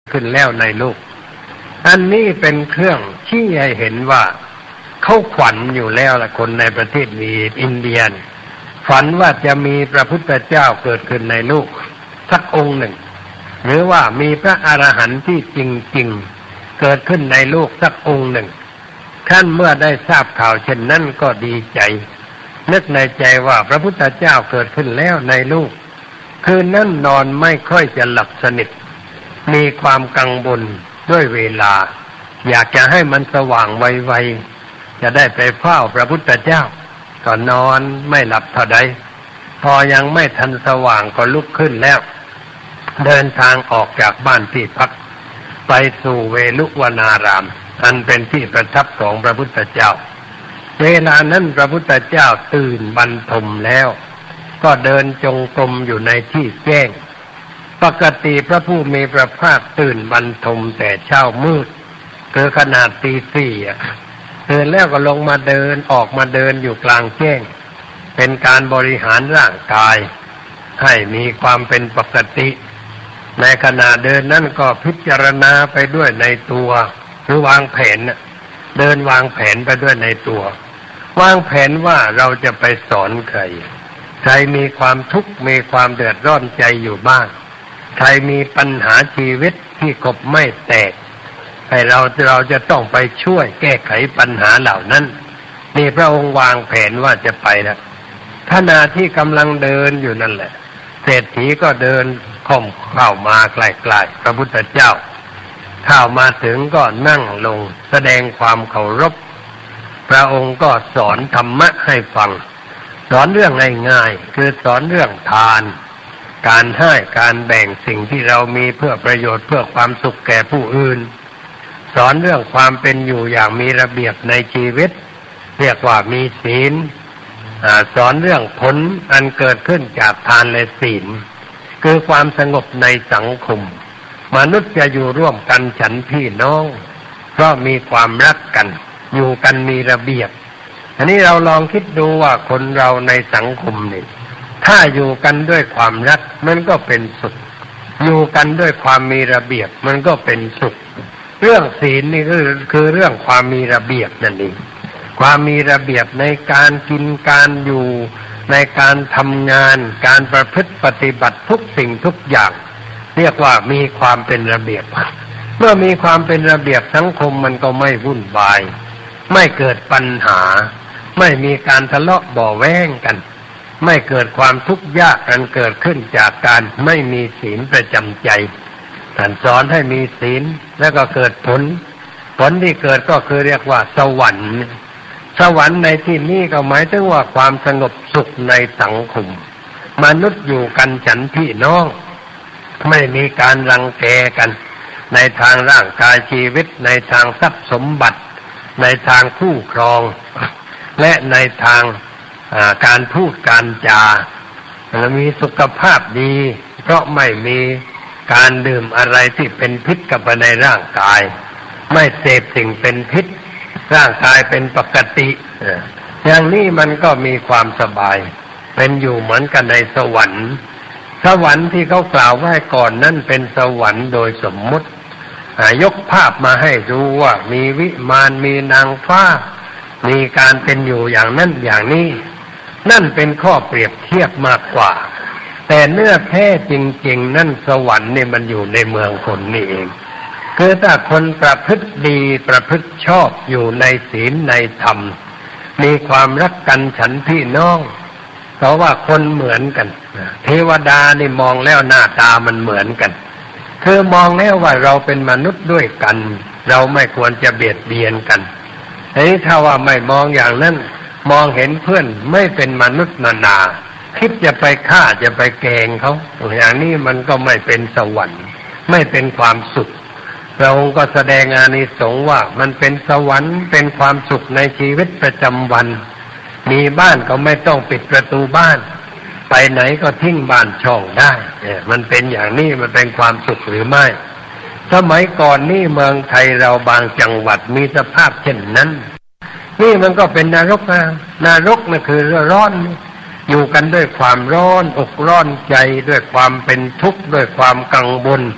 ขึ้นแล้วในลูกอันนี้เป็นเครื่องชี้ให้เห็นว่าเขาฝันอยู่แล้วล่ะคนในประเทศอินเดียฝันว่าจะมีพระพุทธเจ้าเกิดขึ้นในลูกสักองค์หนึ่งหรือว่ามีพระอรหันต์ที่จริงๆเกิดขึ้นในโลกสักองค์หนึ่งท่านเมื่อได้ทราบข่าวเช่นนั้นก็ดีใจนึกในใจว่าพระพุทธเจ้าเกิดขึ้นแล้วในโลกคืนนั้นนอนไม่ค่อยจะหลับสนิทมีความกังวลด้วยเวลาอยากจะให้มันสว่างไวๆจะได้ไปเฝ้าพระพุทธเจ้าก็นอนไม่หลับเท่าใดพอยังไม่ทันสว่างก็ลุกขึ้นแล้วเดินทางออกจากบ้านที่พักไปสู่เวลุวนารามอันเป็นที่ประทับของพระพุทธเจ้าเวลานั้นพระพุทธเจ้าตื่นบรรทมแล้วก็เดินจงกรมอยู่ในที่แจ้งปกติพระผู้มีพระภาคตื่นบรรทมแต่เช้ามืดคือขนาดตีสี่ตื่นแล้วก็ลงมาเดินออกมาเดินอยู่กลางแจ้งเป็นการบริหารร่างกายให้มีความเป็นปกติในขณะเดินนั่นก็พิจารณาไปด้วยในตัวหรือวางแผนเดินวางแผนไปด้วยในตัววางแผนว่าเราจะไปสอนใครใครมีความทุกข์มีความเดือดร้อนใจอยู่บ้างใครมีปัญหาชีวิตที่กบไม่แตกให้เราจะต้องไปช่วยแก้ไขปัญหาเหล่านั้นนี่พระองค์วางแผนว่าจะไปแล้วขณะที่กำลังเดินอยู่นั่นแหละเศรษฐีก็เดินเข้ามาใกล้ๆพระพุทธเจ้าเข้ามาถึงก็นั่งลงแสดงความเคารพพระองค์ก็สอนธรรมะให้ฟังสอนเรื่องง่ายๆคือสอนเรื่องทานการให้การแบ่งสิ่งที่เรามีเพื่อประโยชน์เพื่อความสุขแก่ผู้อื่นสอนเรื่องความเป็นอยู่อย่างมีระเบียบในชีวิตเรียกว่ามีศีลสอนเรื่องผลอันเกิดขึ้นจากทานและศีลคือความสงบในสังคมมนุษย์จะอยู่ร่วมกันฉันพี่น้องเพราะมีความรักกันอยู่กันมีระเบียบอันนี้เราลองคิดดูว่าคนเราในสังคมนี่ถ้าอยู่กันด้วยความรักมันก็เป็นสุขอยู่กันด้วยความมีระเบียบมันก็เป็นสุขเรื่องศีลนี่คือเรื่องความมีระเบียบนั่นเองความมีระเบียบในการกินการอยู่ในการทำงานการประพฤติปฏิบัติทุกสิ่งทุกอย่างเรียกว่ามีความเป็นระเบียบเมื่อมีความเป็นระเบียบสังคมมันก็ไม่วุ่นวายไม่เกิดปัญหาไม่มีการทะเลาะเบาะแว้งกันไม่เกิดความทุกข์ยากกันเกิดขึ้นจากการไม่มีศีลประจำใจท่านสอนให้มีศีลแล้วก็เกิดผลที่เกิดก็คือเรียกว่าสวรรค์ในที่นี้ก็หมายถึงว่าความสงบสุขในสังคมมนุษย์อยู่กันฉันพี่น้องไม่มีการรังแกกันในทางร่างกายชีวิตในทางทรัพย์สมบัติในทางคู่ครองและในทางการพูดการจามีสุขภาพดีเพราะไม่มีการดื่มอะไรที่เป็นพิษกับในร่างกายไม่เสพสิ่งเป็นพิษร่างกายเป็นปกติอย่างนี้มันก็มีความสบายเป็นอยู่เหมือนกันในสวรรค์ที่เขากล่าวไว้ก่อนนั่นเป็นสวรรค์โดยสมมุติยกภาพมาให้ดูว่ามีวิมานมีนางฟ้ามีการเป็นอยู่อย่างนั้นอย่างนี้นั่นเป็นข้อเปรียบเทียบมากกว่าแต่เนื้อแท้จริงๆนั่นสวรรค์นี่มันอยู่ในเมืองคนนี่เองคือถ้าคนประพฤติดีประพฤติชอบอยู่ในศีลในธรรมมีความรักกันฉันพี่น้องเพราะว่าคนเหมือนกันเทวดานี่มองแล้วหน้าตามันเหมือนกันคือมองแล้วว่าเราเป็นมนุษย์ด้วยกันเราไม่ควรจะเบียดเบียนกันแต่ถ้าว่าไม่มองอย่างนั้นมองเห็นเพื่อนไม่เป็นมนุษย์นาคิดจะไปฆ่าจะไปแกล้งเขาอย่างนี้มันก็ไม่เป็นสวรรค์ไม่เป็นความสุขเราก็แสดงอานิสงส์ว่ามันเป็นสวรรค์เป็นความสุขในชีวิตประจำวันมีบ้านก็ไม่ต้องปิดประตูบ้านไปไหนก็ทิ้งบ้านช่องได้มันเป็นอย่างนี้มันเป็นความสุขหรือไม่สมัยก่อนนี่เมืองไทยเราบางจังหวัดมีสภาพเช่นนั้นนี่มันก็เป็นนรกนั่นคือร้อนอยู่กันด้วยความร้อนอกร้อนใจด้วยความเป็นทุกข์ด้วยความกังวล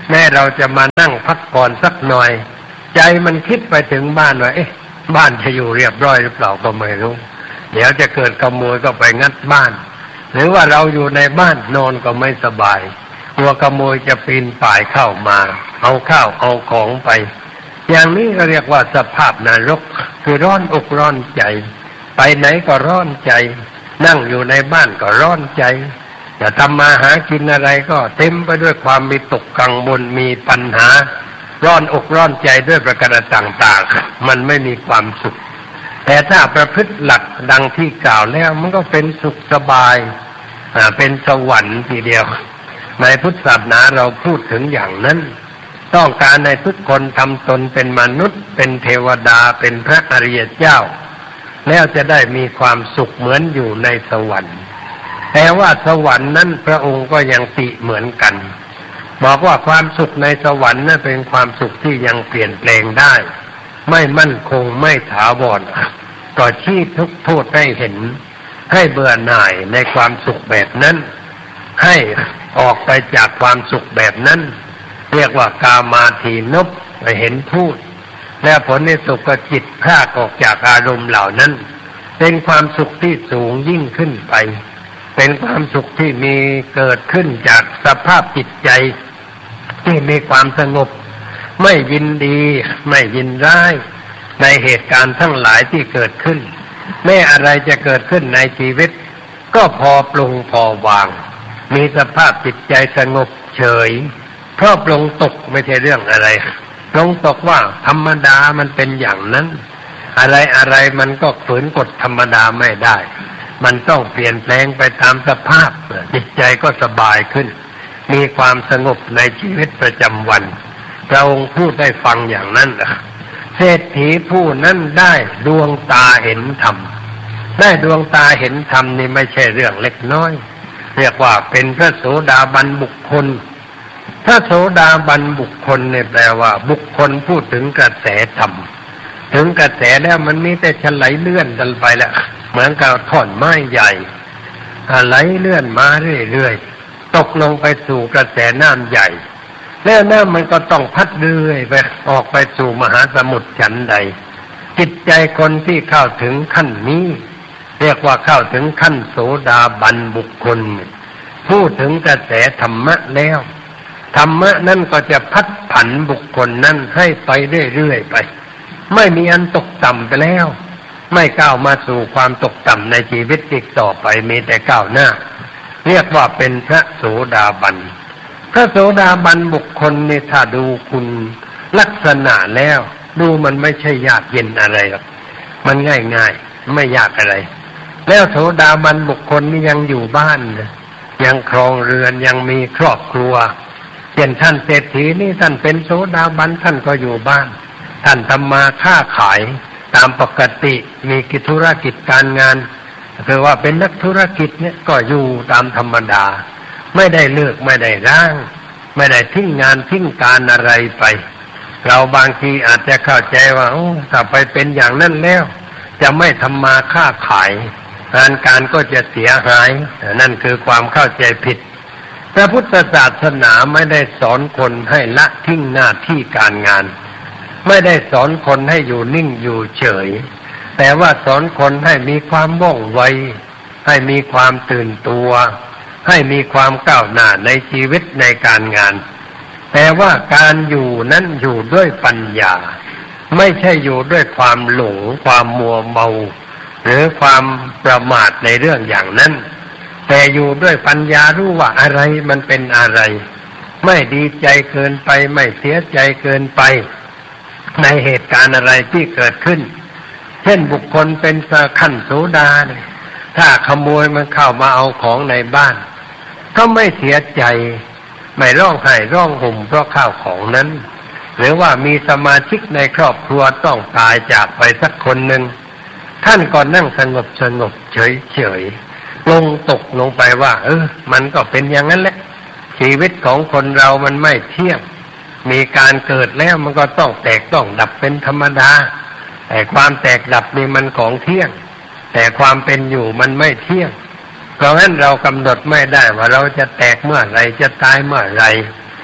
แม้เราจะมานั่งพักผ่อนสักหน่อยใจมันคิดไปถึงบ้านว่าบ้านจะอยู่เรียบร้อยหรือเปล่าก็ไม่รู้เดี๋ยวจะเกิดขโมยก็ไปงัดบ้านหรือว่าเราอยู่ในบ้านนอนก็ไม่สบายกลัวขโมยจะปีนป่ายเข้ามาเอาข้าวเอาของไปอย่างนี้ก็เรียกว่าสภาพนรกคือร้อนอกร้อนใจไปไหนก็ร้อนใจนั่งอยู่ในบ้านก็ร้อนใจจะทำมาหากินอะไรก็เต็มไปด้วยความมีตกกังวลมีปัญหาร้อนอกร้อนใจด้วยประการต่างๆมันไม่มีความสุขแต่ถ้าประพฤติหลักดังที่กล่าวแล้วมันก็เป็นสุขสบายเป็นสวรรค์ทีเดียวในพุทธศาสนาเราพูดถึงอย่างนั้นต้องการในทุกคนทำตนเป็นมนุษย์เป็นเทวดาเป็นพระอริยเจ้าแล้วจะได้มีความสุขเหมือนอยู่ในสวรรค์แต่ว่าสวรรค์นั้นพระองค์ก็ยังติเหมือนกันบอกว่าความสุขในสวรรค์นั้นเป็นความสุขที่ยังเปลี่ยนแปลงได้ไม่มั่นคงไม่ถาวรก็ชี้ทุกโทษให้เห็นให้เบื่อหน่ายในความสุขแบบนั้นให้ออกไปจากความสุขแบบนั้นเรียกว่ากามาทีนพไปเห็นทูตและผลในสุขก็จิตพรากออกจากอารมณ์เหล่านั้นเป็นความสุขที่สูงยิ่งขึ้นไปเป็นความสุขที่มีเกิดขึ้นจากสภาพจิตใจที่มีความสงบไม่ยินดีไม่ยินร้ายในเหตุการณ์ทั้งหลายที่เกิดขึ้นแม้อะไรจะเกิดขึ้นในชีวิตก็พอปรุงพอวางมีสภาพจิตใจสงบเฉยเพราะปรุงตกไม่ใช่เรื่องอะไรปรุงตกว่าธรรมดามันเป็นอย่างนั้นอะไรมันก็ฝืนกฎธรรมดาไม่ได้มันต้องเปลี่ยนแปลงไปตามสภาพจิตใจก็สบายขึ้นมีความสงบในชีวิตประจำวันพระองค์พูดได้ฟังอย่างนั้นเศรษฐีผู้นั้นได้ดวงตาเห็นธรรมได้ดวงตาเห็นธรรมนี่ไม่ใช่เรื่องเล็กน้อยเรียกว่าเป็นพระโสดาบันบุคคลพระโสดาบันบุคคลเนี่ยแปลว่าบุคคลพูดถึงกระแสธรรมถึงกระแสแล้วมันมีแต่ฉไหลเลื่อนกันไปแล้วเหมือนกับท่อนไม้ใหญ่ไหลเลื่อนมาเรื่อยๆตกลงไปสู่กระแสน้ำใหญ่แล้วน้ำมันก็ต้องพัดเรื่อยไปออกไปสู่มหาสมุทรฉันใดจิตใจคนที่เข้าถึงขั้นนี้เรียกว่าเข้าถึงขั้นโสดาบันบุคคลพูดถึงกระแสธรรมะแล้วธรรมะนั่นก็จะพัดผันบุคคลนั้นให้ไปเรื่อยๆไปไม่มีอันตกต่ำไปแล้วไม่ก้าวมาสู่ความตกต่ำในชีวิตอีกต่อไปมีแต่ก้าวหน้าเรียกว่าเป็นพระโสดาบันพระโสดาบันบุคคลนี่ถ้าดูคุณลักษณะแล้วดูมันไม่ใช่ยากเย็นอะไรหรอกมันง่ายๆไม่ยากอะไรแล้วโสดาบันบุคคลนี่ยังอยู่บ้านยังครองเรือนยังมีครอบครัวเช่นท่านเศรษฐีนี่ท่านเป็นโสดาบันท่านก็อยู่บ้านท่านทำมาค้าขายตามปกติมีกิจธุรกิจการงานคือว่าเป็นนักธุรกิจเนี่ยก็อยู่ตามธรรมดาไม่ได้เลิกไม่ได้ร้างไม่ได้ทิ้งงานทิ้งการอะไรไปเราบางทีอาจจะเข้าใจว่าถ้าไปเป็นอย่างนั้นแล้วจะไม่ทำมาค้าขายงานการก็จะเสียหายนั่นคือความเข้าใจผิดพระพุทธศาสนาไม่ได้สอนคนให้ละทิ้งหน้าที่การงานไม่ได้สอนคนให้อยู่นิ่งอยู่เฉยแต่ว่าสอนคนให้มีความว่องไวให้มีความตื่นตัวให้มีความก้าวหน้าในชีวิตในการงานแต่ว่าการอยู่นั้นอยู่ด้วยปัญญาไม่ใช่อยู่ด้วยความหลงความมัวเมาหรือความประมาทในเรื่องอย่างนั้นแต่อยู่ด้วยปัญญารู้ว่าอะไรมันเป็นอะไรไม่ดีใจเกินไปไม่เสียใจเกินไปในเหตุการณ์อะไรที่เกิดขึ้นเช่นบุคคลเป็นขั้นโสดาเนี่ยถ้าขโมยมันเข้ามาเอาของในบ้านก็ไม่เสียใจไม่ร้องไห้ร้องห่มเพราะข้าวของนั้นหรือว่ามีสมาชิกในครอบครัวต้องตายจากไปสักคนหนึ่งท่านก็นั่งสงบเฉยลงตกลงไปว่ามันก็เป็นอย่างนั้นแหละชีวิตของคนเรามันไม่เที่ยงมีการเกิดแล้วมันก็ต้องแตกต้องดับเป็นธรรมดาแต่ความแตกดับนี่มันของเที่ยงแต่ความเป็นอยู่มันไม่เที่ยงเพราะฉะนั้นเรากำหนดไม่ได้ว่าเราจะแตกเมื่อไรจะตายเมื่อไร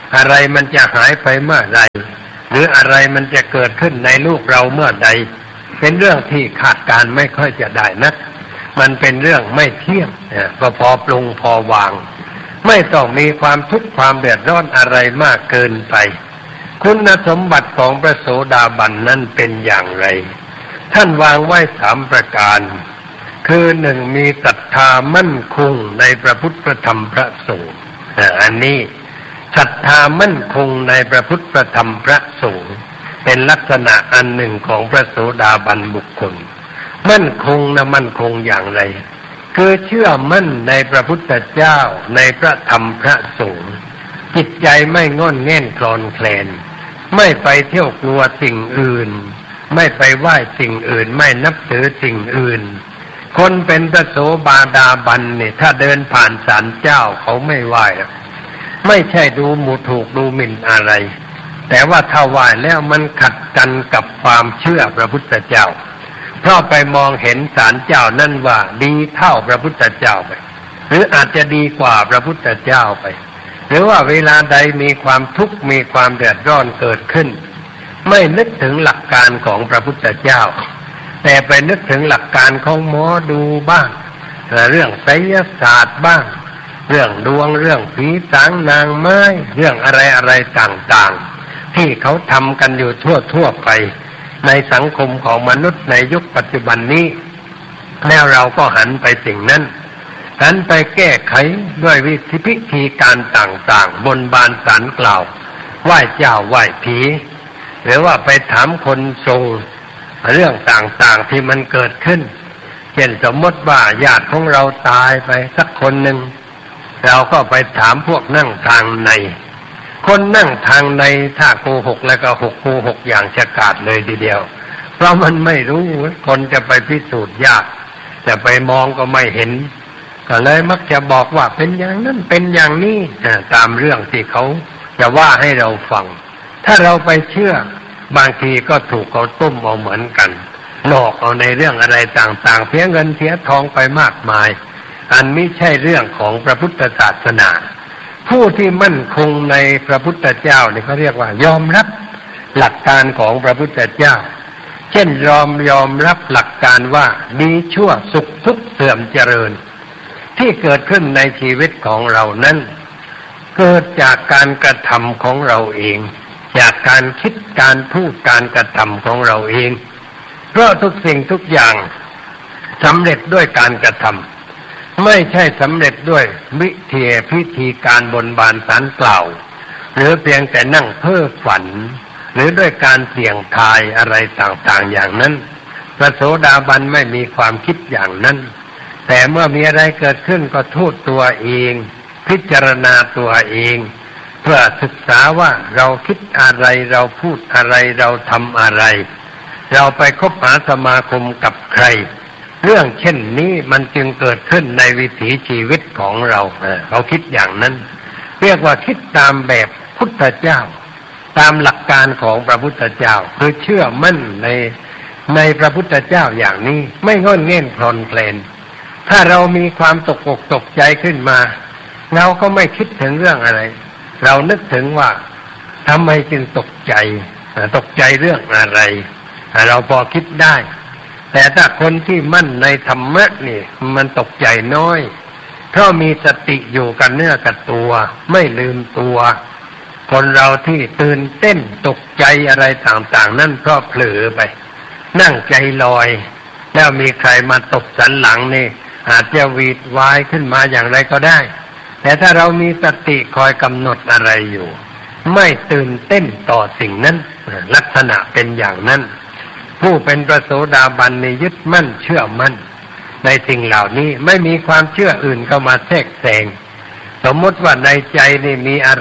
อะไรมันจะหายไปเมื่อใดหรืออะไรมันจะเกิดขึ้นในลูกเราเมื่อใดเป็นเรื่องที่คาดการไม่ค่อยจะได้นักมันเป็นเรื่องไม่เที่ยงก็พอปรุงพอวางไม่ต้องมีความทุกข์ความเดือดร้อนอะไรมากเกินไปคุณสมบัติของพระโสดาบันนั้นเป็นอย่างไรท่านวางไว้3ประการคือ1มีศรัทธามั่นคงในพระพุทธพระธรรมพระสงฆ์อันนี้ศรัทธามั่นคงในพระพุทธพระธรรมพระสงฆ์เป็นลักษณะอันหนึ่งของพระโสดาบันบุคคลมั่นคงนะมั่นคงอย่างไรคือเชื่อมั่นในพระพุทธเจ้าในพระธรรมพระสงฆ์จิตใจไม่งอนแง่นคลอนแคลนไม่ไปเที่ยวกลัวสิ่งอื่นไม่ไปไหว้สิ่งอื่นไม่นับถือสิ่งอื่นคนเป็นพระโสดาบันเนี่ยถ้าเดินผ่านศาลเจ้าเขาไม่ไหว้ไม่ใช่ดูหมู่ถูกดูหมิ่นอะไรแต่ว่าถ้าไหว้แล้วมันขัดกันกับความเชื่อพระพุทธเจ้าเพราะไปมองเห็นศาลเจ้านั่นว่าดีเท่าพระพุทธเจ้าไปหรืออาจจะดีกว่าพระพุทธเจ้าไปหรือว่าเวลาใดมีความทุกข์มีความเดือดร้อนเกิดขึ้นไม่นึกถึงหลักการของพระพุทธเจ้าแต่ไปนึกถึงหลักการของหมอดูบ้างเรื่องไสยศาสตร์บ้างเรื่องดวงเรื่องผีสางนางไม้เรื่องอะไรต่างๆที่เขาทำกันอยู่ทั่วไปในสังคมของมนุษย์ในยุคปัจจุบันนี้แล้วเราก็หันไปสิ่งนั้นหันไปแก้ไขด้วยวิธีพิธีการต่างๆบนบานศาลกล่าวไหว้เจ้าไหว้ผีหรือว่าไปถามคนทรงเรื่องต่างๆที่มันเกิดขึ้นเช่นสมมติว่าญาติของเราตายไปสักคนหนึ่งเราก็ไปถามพวกนั่งทางในคนนั่งทางในถ้าโกหกแล้วก็โกหกอย่างฉกาจเลยทีเดียวเพราะมันไม่รู้คนจะไปพิสูจน์ยากจะไปมองก็ไม่เห็นก็เลยมักจะบอกว่าเป็นอย่างนั้นเป็นอย่างนี้ตามเรื่องที่เขาจะว่าให้เราฟังถ้าเราไปเชื่อบางทีก็ถูกเขาต้มเอาเหมือนกันหลอกเอาในเรื่องอะไรต่างๆเสียเงินเสียทองไปมากมายอันไม่ใช่เรื่องของพระพุทธศาสนาผู้ที่มั่นคงในพระพุทธเจ้านี่เขาเรียกว่ายอมรับหลักการของพระพุทธเจ้าเช่นยอมรับหลักการว่าดีชั่วสุขทุกข์เสื่อมเจริญที่เกิดขึ้นในชีวิตของเรานั้นเกิดจากการกระทำของเราเองจากการคิดการพูดการกระทำของเราเองเพราะทุกสิ่งทุกอย่างสำเร็จด้วยการกระทำไม่ใช่สำเร็จด้วยพิธีการบนบานศาลกล่าวหรือเพียงแต่นั่งเพ้อฝันหรือด้วยการเสี่ยงทายอะไรต่างๆอย่างนั้นพระโสดาบันไม่มีความคิดอย่างนั้นแต่เมื่อมีอะไรเกิดขึ้นก็โทษตัวเองพิจารณาตัวเองเพื่อศึกษาว่าเราคิดอะไรเราพูดอะไรเราทำอะไรเราไปคบหาสมาคมกับใครเรื่องเช่นนี้มันจึงเกิดขึ้นในวิถีชีวิตของเราเขาคิดอย่างนั้นเรียกว่าคิดตามแบบพุทธเจ้าตามหลักการของพระพุทธเจ้าคือเชื่อมั่นในพระพุทธเจ้าอย่างนี้ไม่งอนเง่นคลอนแคลนถ้าเรามีความตกอกตกใจขึ้นมาเราก็ไม่คิดถึงเรื่องอะไรเรานึกถึงว่าทำไมจึงตกใจเรื่องอะไรเราพอคิดได้แต่ถ้าคนที่มั่นในธรรมะนี่มันตกใจน้อยเพราะมีสติอยู่กับเนื้อกับตัวไม่ลืมตัวคนเราที่ตื่นเต้นตกใจอะไรต่างๆนั่นเพราะเผลอไปนั่งใจลอยแล้วมีใครมาตบสันหลังนี่อาจจะวีดวายขึ้นมาอย่างไรก็ได้แต่ถ้าเรามีสติคอยกำหนดอะไรอยู่ไม่ตื่นเต้นต่อสิ่งนั้นลักษณะเป็นอย่างนั้นผู้เป็นพระโสดาบันนี่ยึดมั่นเชื่อมั่นในสิ่งเหล่านี้ไม่มีความเชื่ออื่นเข้ามาแทรกแซงสมมติว่าในใจนี่มีอะไร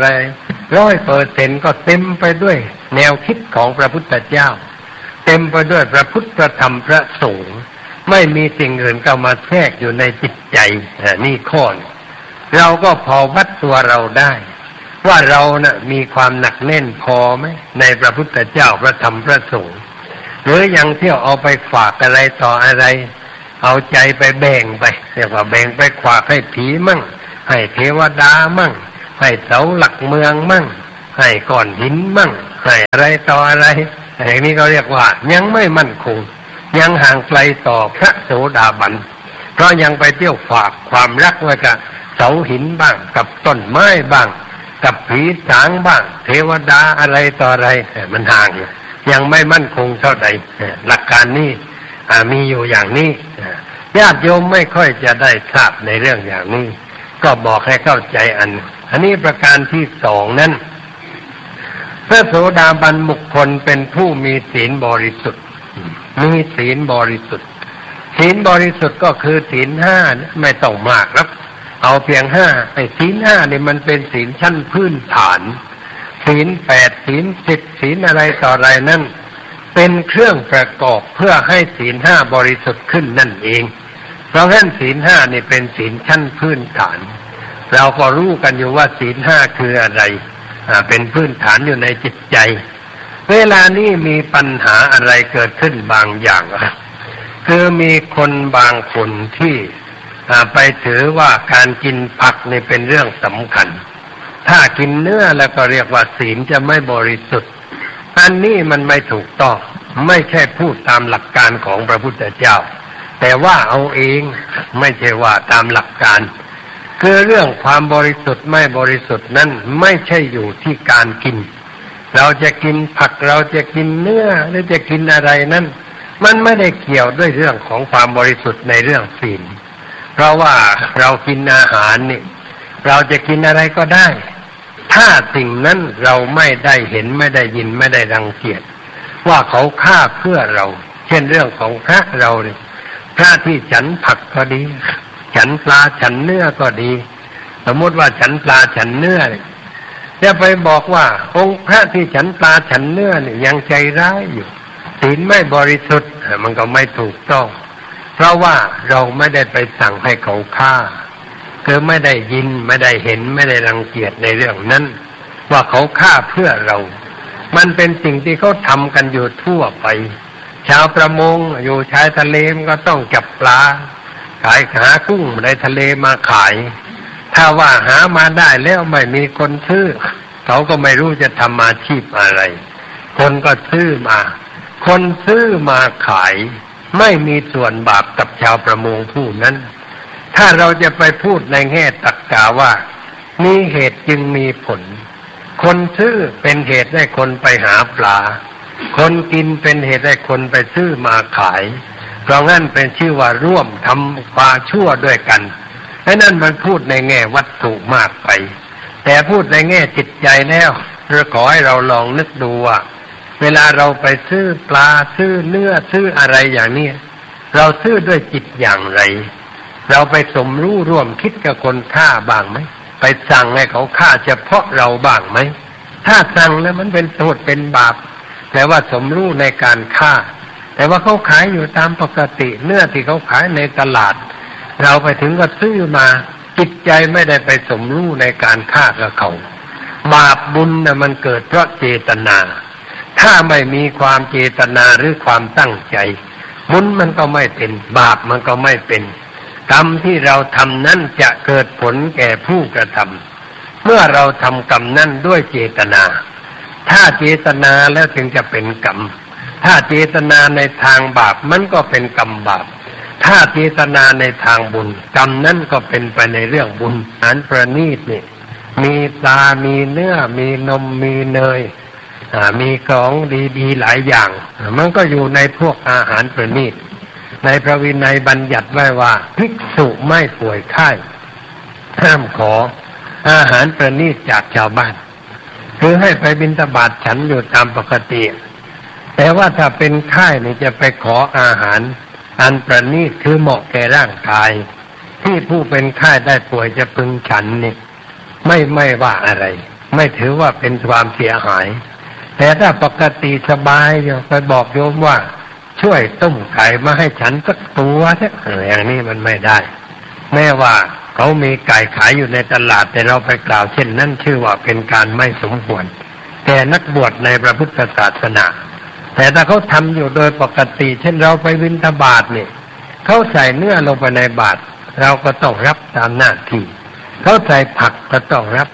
100% ก็เต็มไปด้วยแนวคิดของพระพุทธเจ้าเต็มไปด้วยพระพุทธธรรมพระสงฆ์ไม่มีสิ่งอื่นเข้ามาแทรกอยู่ในจิตใจนี่ข้อเราก็พอวัดตัวเราได้ว่าเราน่ะมีความหนักแน่นพอไหมในพระพุทธเจ้าพระธรรมพระสงฆ์หรือยังเที่ยวเอาไปฝากอะไรต่ออะไรเอาใจไปแบ่งไปเรียกว่าแบ่งไปฝากให้ผีมั่งให้เทวดามั่งให้เสาหลักเมืองมั่งให้ก้อนหินมั่งให้อะไรต่ออะไรอย่างนี้ก็เรียกว่ายังไม่มั่นคงยังห่างไกลต่อพระโสดาบันเพราะยังไปเที่ยวฝากความรักไว้กับเสาหินบ้างกับต้นไม้บ้างกับผีสางบ้างเทวดาอะไรต่ออะไรมันห่างยังไม่มั่นคงเท่าใดหลักการนี้มีอยู่อย่างนี้ญาติโยมไม่ค่อยจะได้ทราบในเรื่องอย่างนี้ก็บอกให้เข้าใจอันนี้ประการที่สองนั้นพระโสดาบันบุคคลเป็นผู้มีศีลบริสุทธิ์มีศีลบริสุทธิ์ศีลบริสุทธิ์ก็คือศีลห้าไม่ต้องมากครับเอาเพียงห้าไอ้ศีลห้านี่มันเป็นศีลชั้นพื้นฐานศีลแปดศีลสิบศีลอะไรต่ออะไรนั่นเป็นเครื่องประกอบเพื่อให้ศีลห้าบริสุทธิ์ขึ้นนั่นเองเพราะฉะนั้นศีลห้านี่เป็นศีลชั้นพื้นฐานเราก็รู้กันอยู่ว่าศีลห้าคืออะไรเป็นพื้นฐานอยู่ในจิตใจเวลานี้มีปัญหาอะไรเกิดขึ้นบางอย่างคือมีคนบางคนที่ไปถือว่าการกินผักนี่เป็นเรื่องสำคัญถ้ากินเนื้อแล้วก็เรียกว่าศีลจะไม่บริสุทธิ์อันนี้มันไม่ถูกต้องไม่ใช่พูดตามหลักการของพระพุทธเจ้าแต่ว่าเอาเองไม่ใช่ว่าตามหลักการคือเรื่องความบริสุทธิ์ไม่บริสุทธิ์นั้นไม่ใช่อยู่ที่การกินเราจะกินผักเราจะกินเนื้อหรือจะกินอะไรนั้นมันไม่ได้เกี่ยวด้วยเรื่องของความบริสุทธิ์ในเรื่องศีลเพราะว่าเรากินอาหารนี่เราจะกินอะไรก็ได้ถ้าสิ่งนั้นเราไม่ได้เห็นไม่ได้ยินไม่ได้รังเกียจว่าเขาฆ่าเพื่อเราเช่นเรื่องของพระเราเนี่ยพระที่ฉันผักก็ดีฉันปลาฉันเนื้อก็ดีสมมติว่าฉันปลาฉันเนื้อเนี่ยจะไปบอกว่าองค์พระที่ฉันปลาฉันเนื้อเนี่ยยังใจร้ายอยู่ศีลไม่บริสุทธิ์มันก็ไม่ถูกต้องเพราะว่าเราไม่ได้ไปสั่งให้เขาฆ่าคือไม่ได้ยินไม่ได้เห็นไม่ได้รังเกียจในเรื่องนั้นว่าเขาฆ่าเพื่อเรามันเป็นสิ่งที่เขาทำกันอยู่ทั่วไปชาวประมงอยู่ชายทะเลก็ต้องจับปลาขายหากุ้งในทะเลมาขายถ้าว่าหามาได้แล้วไม่มีคนซื้อเขาก็ไม่รู้จะทำอาชีพอะไรคนก็ซื้อมาคนซื้อมาขายไม่มีส่วนบาปกับชาวประมงผู้นั้นถ้าเราจะไปพูดในแง่ตรรกะว่ามีเหตุจึงมีผลคนซื้อเป็นเหตุให้คนไปหาปลาคนกินเป็นเหตุให้คนไปซื้อมาขายเพราะงั้นเป็นชื่อว่าร่วมทำความชั่วด้วยกันเพราะนั้นมันพูดในแง่วัตถุมากไปแต่พูดในแง่จิตใจแล้วเราขอให้เราลองนึกดูว่าเวลาเราไปซื้อปลาซื้อเนื้อซื้ออะไรอย่างนี้เราซื้อด้วยจิตอย่างไรเราไปสมรู้ร่วมคิดกับคนฆ่าบ้างไหมไปสั่งให้เขาฆ่าเฉพาะเราบ้างไหมถ้าสั่งแล้วมันเป็นโทษเป็นบาปแต่ว่าสมรู้ในการฆ่าแต่ว่าเขาขายอยู่ตามปกติเนื้อที่เขาขายในตลาดเราไปถึงก็ซื้อมาจิตใจไม่ได้ไปสมรู้ในการฆ่ากับเขาบาปบุญน่ะมันเกิดเพราะเจตนาถ้าไม่มีความเจตนาหรือความตั้งใจบุญมันก็ไม่เป็นบาปมันก็ไม่เป็นกรรมที่เราทำนั้นจะเกิดผลแก่ผู้กระทำเมื่อเราทำกรรมนั้นด้วยเจตนาถ้าเจตนาแล้วถึงจะเป็นกรรมถ้าเจตนาในทางบาปมันก็เป็นกรรมบาปถ้าเจตนาในทางบุญกรรมนั้นก็เป็นไปในเรื่องบุญอันประณีตนี่มีปลามีเนื้อมีนมมีเนยมีของดีๆหลายอย่างมันก็อยู่ในพวกอาหารประณีตในพระวินัยบัญญัติไว้ว่าภิกษุไม่ป่วยไข้ห้ามขออาหารประณีตจากชาวบ้านคือให้ไปบิณฑบาตฉันอยู่ตามปกติแต่ว่าถ้าเป็นไข้นี่จะไปขออาหารอันประณีตคือเหมาะแก่ร่างกายที่ผู้เป็นไข้ได้ป่วยจะพึงฉันนี่ไม่ว่าอะไรไม่ถือว่าเป็นความเสียหายแต่ถ้าปกติสบายไปบอกโยมว่าช่วยต้มไก่มาให้ฉันสักตัวเนี่ยอย่างนี้มันไม่ได้แม้ว่าเขามีไก่ขายอยู่ในตลาดแต่เราไปกล่าวเช่นนั้นชื่อว่าเป็นการไม่สมควรแต่นักบวชในพระพุทธศาสนาแต่ถ้าเขาทำอยู่โดยปกติเช่นเราไปบิณฑบาตเนี่ยเขาใส่เนื้อลงไปในบาตรเราก็ต้องรับตามหน้าที่เขาใส่ผักก็ต้องรับ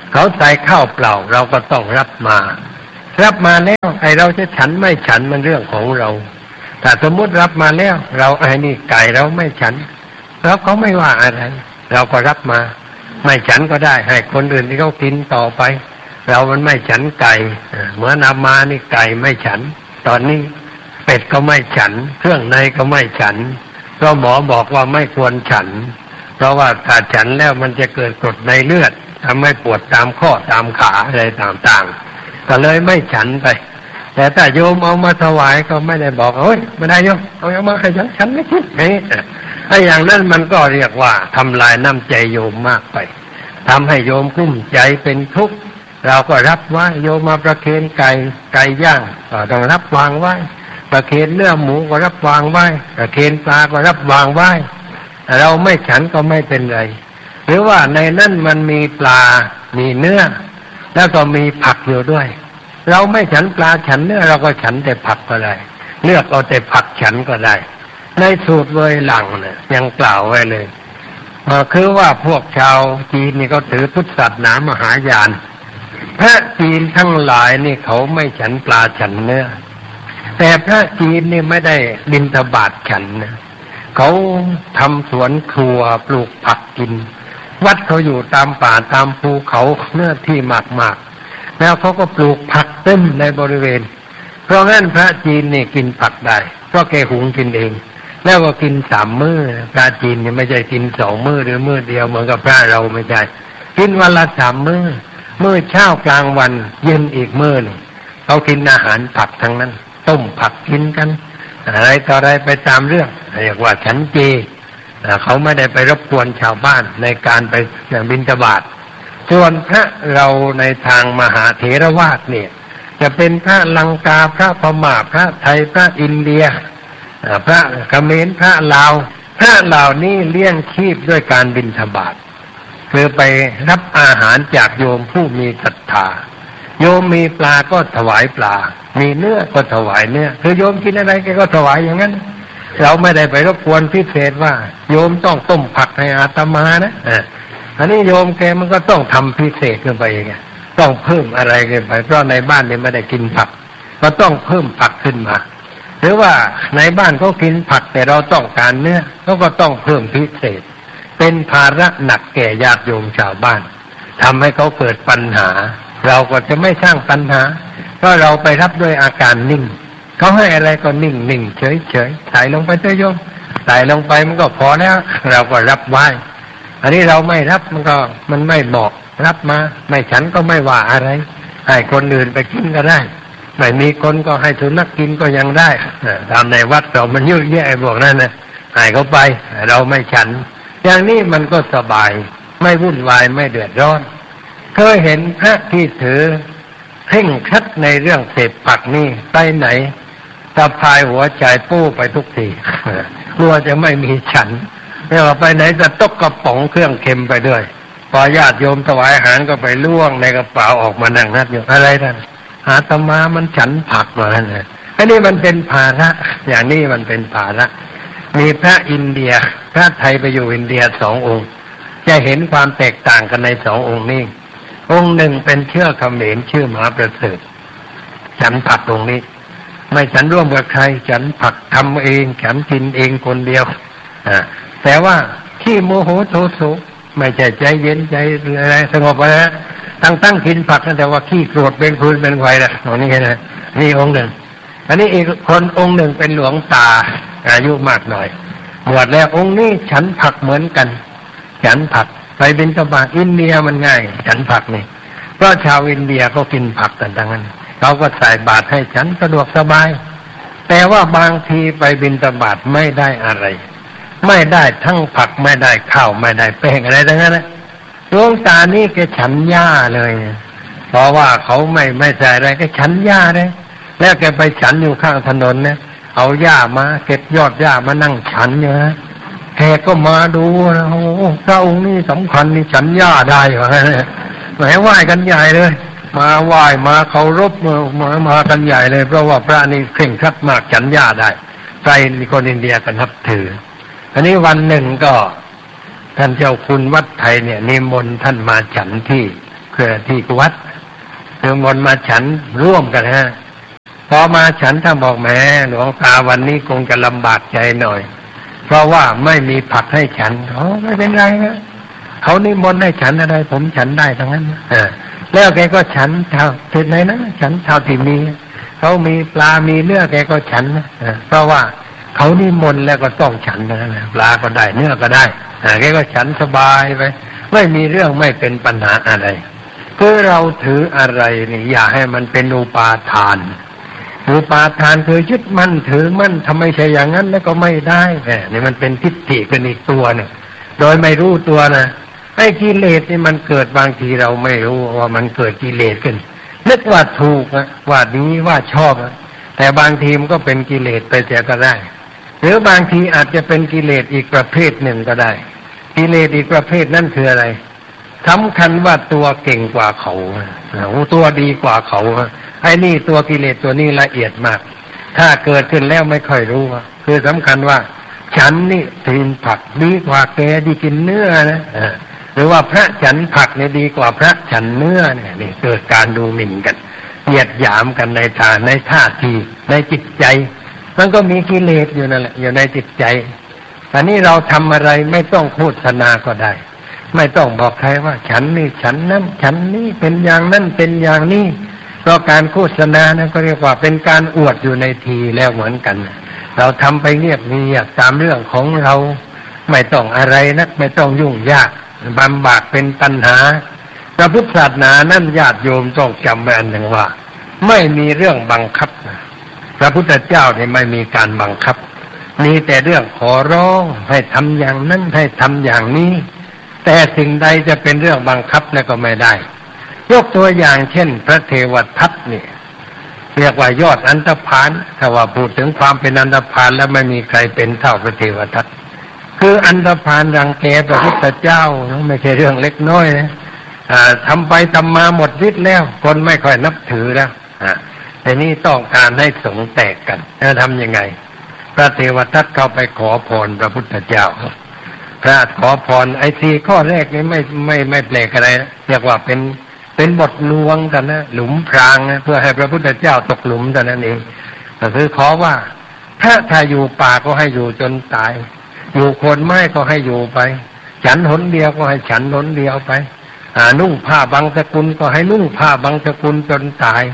เขาใส่ข้าวเปล่าเราก็ต้องรับมาแล้วไอ้เราจะฉันไม่ฉันมันเรื่องของเราแต่สมมุติรับมาแล้วเราไอ้นี่ไก่เราไม่ฉันแล้วเขาไม่ว่าอะไรเราก็รับมาไม่ฉันก็ได้ให้คนอื่นที่เขากินต่อไปเรามันไม่ฉันไก่เหมือนนำมานี่ไก่ไม่ฉันตอนนี้เป็ดก็ไม่ฉันเครื่องในก็ไม่ฉันเพราะหมอบอกว่าไม่ควรฉันเพราะว่าถ้าฉันแล้วมันจะเกิดกรดในเลือดทำให้ปวดตามข้อตามขาอะไรต่างๆก็เลยไม่ฉันไปแต่ถ้าโยมเอามาถวายก็ไม่ได้บอกโอ้ยไม่ได้โยมเอามาให้ฉันไม่คิดไอ้อย่างนั้นมันก็เรียกว่าทำลายน้ำใจโยมมากไปทำให้โยมกุ้มใจเป็นทุกข์เราก็รับไว้โยมมาประเคนไก่ย่างก็ต้องรับวางไว้ประเคนเนื้อหมูก็รับวางไว้ประเคนปลาก็รับวางไว้เราไม่ฉันก็ไม่เป็นไรหรือว่าในนั้นมันมีปลามีเนื้อแล้วก็มีผักอยู่ด้วยเราไม่ฉันปลาฉันเนื้อเราก็ฉันแต่ผักก็ได้เลือกเอาแต่ผักฉันก็ได้ในสูตรเวยหลังเนี่ยยังกล่าวไว้เลยคือว่าพวกชาวจีนนี่เขาถือพุทธศาสนามหายานพระจีนทั้งหลายนี่เขาไม่ฉันปลาฉันเนื้อแต่พระจีนนี่ไม่ได้บิณฑบาตฉันนะเขาทำสวนครัวปลูกผักกินวัดเขาอยู่ตามป่าตามภูเขาเนื้อที่มากๆแล้วเขาก็ปลูกผักเต็มในบริเวณเพราะงั้นพระจีนนี่กินผักได้เพราะแกหุงกินเองแล้วก็กิน3 มื้อพระจีนนี่ไม่ใช่กิน2 มื้อหรือมื้อเดียวเหมือนกับพระเราไม่ใช่กินวันละ3 มื้อมื้อเช้ากลางวันเย็นอีกมื้อนึงเขากินอาหารผักทั้งนั้นต้มผักกินกันอะไรต่ออะไรไปตามเรื่องเรียกว่าฉันเจเขาไม่ได้ไปรบกวนชาวบ้านในการไปบิณฑบาตส่วนพระเราในทางมหาเถรวาทเนี่ยจะเป็นพระลังกาพระพม่าพระไทยพระอินเดียพระเขมรพระลาวพระเหล่านี้เลี้ยงชีพด้วยการบิณฑบาตคือไปรับอาหารจากโยมผู้มีศรัทธาโยมมีปลาก็ถวายปลามีเนื้อก็ถวายเนื้อคือโยมกินอะไรแกก็ถวายอย่างนั้นเราไม่ได้ไปรบกวนพิเศษว่าโยมต้องต้มผักให้อาตมานะอันนี้โยมแกมันก็ต้องทำพิเศษขึ้นไปไงต้องเพิ่มอะไรขึ้นไปเพราะในบ้านเนี่ยไม่ได้กินผักก็ต้องเพิ่มผักขึ้นมาหรือว่าในบ้านเขากินผักแต่เราต้องการเนื้อเขาก็ต้องเพิ่มพิเศษเป็นภาระหนักแก่ญาติโยมชาวบ้านทำให้เขาเกิดปัญหาเราก็จะไม่สร้างปัญหาเพราะเราไปรับด้วยอาการนิ่งเขาให้อะไรก็นิ่งเฉยใส่ลงไปเถอะโยมใส่ลงไปมันก็พอแล้วเราก็รับไว้อันนี้เราไม่รับมันไม่เหมาะรับมาไม่ฉันก็ไม่ว่าอะไรให้คนอื่นไปกินก็ได้ไม่มีคนก็ให้สุนัขกินก็ยังได้ตามในวัดเรามันเยอะแยะไอ้พวกนั้นนะให้เขาไปเราไม่ฉันอย่างนี้มันก็สบายไม่วุ่นวายไม่เดือดร้อนเคยเห็นพระที่ถือเคร่งครัดในเรื่องเสพผักนี่ไปไหนสะพายหัวใจปู้ไปทุกทีกลัวจะไม่มีฉันไม่ว่าไปไหนจะตกกระป๋องเครื่องเค็มไปด้วยพอญาติโยมถวายอาหารก็ไปล่วงในกระเป๋าออกมานั่งนัดอยู่อะไรท่านอาตมามันฉันผักมาเนี่ยอันนี้มันเป็นภาระอย่างนี้มันเป็นภาระมีพระอินเดียพระไทยไปอยู่อินเดีย2 องค์จะเห็นความแตกต่างกันใน2 องค์นี้องค์หนึ่งเป็นเชื้อเขมรชื่อมหาประเสริฐฉันผักตรงนี้ไม่ฉันร่วมกับใครฉันผักทำเองฉันกินเองคนเดียวแต่ว่าขี้โมโหโทโสไม่ใช่ใจเย็นใจอะไรสงบนะตั้งกินผักแต่ว่าขี้โกรธเป็นพื้นเป็นไฟนะตรงนี้นะนี่องค์หนึ่งอันนี้อีกคนองค์หนึ่งเป็นหลวงตาอายุมากหน่อยบวชแล้วองค์นี้ฉันผักเหมือนกันฉันผักไปบิณฑบาตอินเดียมันง่ายฉันผักนี่เพราะชาวอินเดียเขากินผักกันทั้งนั้นเขาก็ใส่บาตรให้ฉันสะดวกสบายแต่ว่าบางทีไปบิณฑบาตไม่ได้อะไรไม่ได้ทั้งผักไม่ได้ข้าวไม่ได้แป้งอะไรทั้งนั้นนะหลวงตานี่แกฉันหญ้าเลยเพราะว่าเขาไม่ใส่อะไรแกฉันหญ้าเลยแล้วแกไปฉันอยู่ข้างถนนนะเอาหญ้ามาเก็บยอดหญ้ามานั่งฉันอยู่นะแขกก็มาดูนะโอ้พระองค์นี่สำคัญนี่ฉันหญ้าได้เหรอแหมไหว้กันใหญ่เลยมาไหว้มาเคารพมากันใหญ่เลยเพราะว่าพระนี่เคร่งครัดมากฉันหญ้าได้ใครคนอินเดียกันนับถืออันนี้วันหนึ่งก็ท่านเจ้าคุณวัดไทยเนี่ยนิมนต์ท่านมาฉันที่ที่วัดนิมนต์มาฉันร่วมกันฮะพอมาฉันถ้าบอกแหมหลวงตาวันนี้คงจะลำบากใจหน่อยเพราะว่าไม่มีผักให้ฉันไม่เป็นไรนะเขานิมนต์ให้ฉันอะไรผมฉันได้ทั้งนั้นแล้วแกก็ฉันเท่าที่ไหนนะฉันเท่าที่มีเขามีปลามีเนื้อแกก็ฉันเพราะว่าเขานิมนต์แล้วก็ต้องฉันนะปลาก็ได้เนื้อก็ได้แกก็ฉันสบายไปไม่มีเรื่องไม่เป็นปัญหาอะไรคือเราถืออะไรนี่อย่าให้มันเป็นอุปาทานอุปาทานคือยึดมั่นถือมั่นทำไมใช่อย่างนั้นแล้วก็ไม่ได้นี่มันเป็นทิฏฐิเป็นอีกตัวเนี่ยโดยไม่รู้ตัวนะไอ้กิเลสนี่มันเกิดบางทีเราไม่รู้ว่ามันเกิดกิเลสขึ้นนึกว่าถูกว่าดีว่าชอบแต่บางทีมันก็เป็นกิเลสไปเสียก็ได้หรือบางทีอาจจะเป็นกิเลสอีกประเภทหนึ่งก็ได้กิเลสอีกประเภทนั่นคืออะไรสำคัญว่าตัวเก่งกว่าเขาตัวดีกว่าเขาไอ้นี่ตัวกิเลสตัวนี้ละเอียดมากถ้าเกิดขึ้นแล้วไม่ค่อยรู้คือสำคัญว่าฉันนี่กินผักดีกว่าแกดีกินเนื้อนะหรือว่าพระฉันผักเนี่ยดีกว่าพระฉันเนื้อเนี่ยนี่เกิดการดูหมิ่นกันเหยียดหยามกันในท่าทีในจิตใจมันก็มีกิเลสอยู่นั่นแหละอยู่ในจิตใจแต่นี่เราทำอะไรไม่ต้องโฆษณาก็ได้ไม่ต้องบอกใครว่าฉันนี่ฉันนั้นฉันนี่เป็นอย่างนั้นเป็นอย่างนี้เพราะการโฆษณานะก็เรียกว่าเป็นการอวดอยู่ในทีแล้วเหมือนกันเราทำไปเงียบตามเรื่องของเราไม่ต้องอะไรนักไม่ต้องยุ่งยากบำบัดเป็นตัณหาพระพุทธศาสนานั่นญาติโยมต้องจำไว้อันหนึ่งว่าไม่มีเรื่องบังคับพระพุทธเจ้าเนี่ยไม่มีการบังคับมีแต่เรื่องขอร้องให้ทำอย่างนั้นให้ทำอย่างนี้แต่สิ่งใดจะเป็นเรื่องบังคับแล้วก็ไม่ได้ยกตัวอย่างเช่นพระเทวทัตนี่เรียกว่ายอดอันธพาลถ้าว่าพูดถึงความเป็นอันธพาลแล้วไม่มีใครเป็นเท่าพระเทวทัตคืออันธพาลรังแกพระพุทธเจ้าไม่ใช่เรื่องเล็กน้อยนะทำไปทำมาหมดฤทธิ์แล้วคนไม่ค่อยนับถือแล้วแต่นี่ต้องการให้สงฆ์แตกกันจะทำยังไงพระเทวทัตเข้าไปขอพรพระพุทธเจ้าพระขอพรไอ้4ข้อแรกนี่ไม่แปลกอะไรเรียกว่าเป็นบทลวงกันนะหลุมพรางนะเพื่อให้พระพุทธเจ้าตกหลุมเท่านั้นเองก็คือขอว่าถ้าอยู่ป่าก็ให้อยู่จนตายอยู่โคนไม้ก็ให้อยู่ไปฉันหนเดียวก็ให้ฉันหนเดียวไปนุ่งผ้าบางสกุลก็ให้นุ่งผ้าบางสกุลจนตาย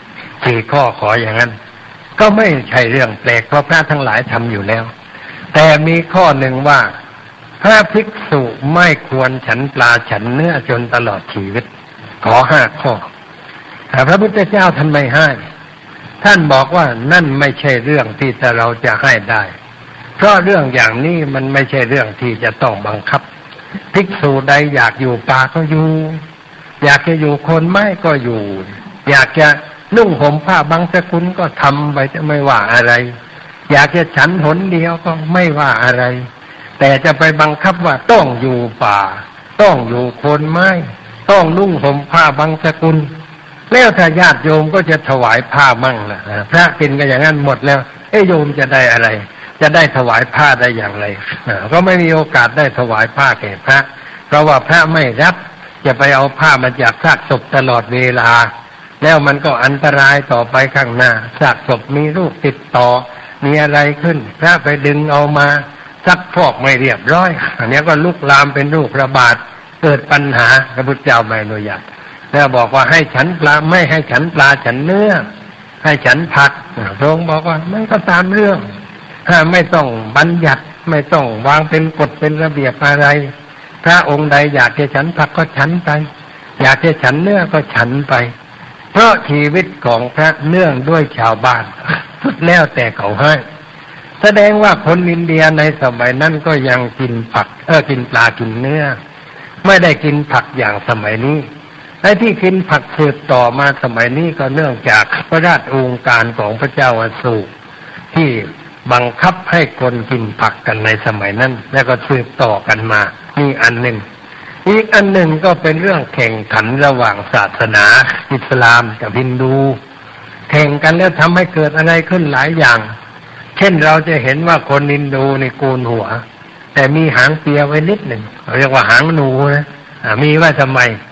4ข้อขออย่างนั้นก็ไม่ใช่เรื่องแปลกเพราะพระทั้งหลายทำอยู่แล้วแต่มีข้อหนึ่งว่าพระภิกษุไม่ควรฉันปลาฉันเนื้อจนตลอดชีวิตขอ5ข้อแต่พระพุทธเจ้าท่านไม่ให้ท่านบอกว่านั่นไม่ใช่เรื่องที่เราจะให้ได้เพราะเรื่องอย่างนี้มันไม่ใช่เรื่องที่จะต้องบังคับภิกษุใดอยากอยู่ป่าก็อยู่อยากจะอยู่โคนไม้ก็อยู่อยากจะนุ่งห่มผ้าบางสกุลก็ทำไปจะไม่ว่าอะไรอยากจะฉันหนเดียวก็ไม่ว่าอะไรแต่จะไปบังคับว่าต้องอยู่ป่าต้องอยู่โคนไม้ต้องนุ่งห่มผ้าบางสกุลแล้วถ้าญาติโยมก็จะถวายผ้ามั่งล่ะพระกินก็อย่างนั้นหมดแล้วโยมจะได้อะไรจะได้ถวายผ้าได้อย่างไรก็ไม่มีโอกาสได้ถวายผ้าแก่พระเพราะว่าพระไม่รับจะไปเอาผ้ามาจากซากศพตลอดเวลาแล้วมันก็อันตรายต่อไปข้างหน้าซากศพมีรูปติดต่อมีอะไรขึ้นพระไปดึงเอามาซักฟอกไม่เรียบร้อยอันนี้ก็ลุกลามเป็นโรคระบาดเกิดปัญหาพระพุทธเจ้าไม่อนุญาตแล้วบอกว่าให้ฉันปลาไม่ให้ฉันปลาฉันเนื้อให้ฉันผักพระองค์บอกว่ามันก็ตามเรื่องไม่ต้องบัญญัติไม่ต้องวางเป็นกฎเป็นระเบียบอะไรพระองค์ใดอยากจะฉันผักก็ฉันไปอยากจะฉันเนื้อก็ฉันไปเพราะชีวิตของพระเนื่องด้วยชาวบ้านแล้วแต่เขาให้แสดงว่าคนอินเดียในสมัยนั้นก็ยังกินผักกินปลากินเนื้อไม่ได้กินผักอย่างสมัยนี้และที่กินผักสืบต่อมาสมัยนี้ก็เนื่องจากพระราชโองการของพระเจ้าอโศกที่บังคับให้คนกินผักกันในสมัยนั้นแล้วก็สืบต่อกันมานี่อันหนึ่งอีกอันหนึ่งก็เป็นเรื่องแข่งขันระหว่างศาสนาอิสลามกับฮินดูแข่งกันแล้วทำให้เกิดอะไรขึ้นหลายอย่างเช่นเราจะเห็นว่าคนฮินดูในโกนหัวแต่มีหางเปียไว้นิดหนึ่งเรียกว่าหางหนูนะมีไว้ทำไม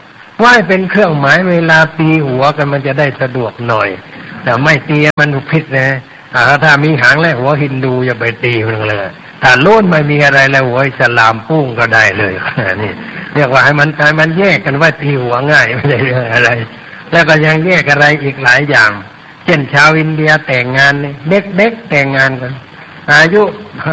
ไหว้เป็นเครื่องหมายเวลาตีหัวกันมันจะได้สะดวกหน่อยแต่ไม่ตีมันผิดนะถ้ามีหางและหัวฮินดูอย่าไปตีมันเลยถ้าโล้นไม่มีอะไรแล้วหัวอิสลามปุ้งก็ได้เลยนี่เรียกว่าให้มันแยกกันว่าตีหัวง่ายไม่ใช่เรื่องอะไรแล้วก็ยังแยกอะไรอีกหลายอย่างเช่นชาวอินเดียแต่งงานนี่เด็กๆแต่งงานกันอายุ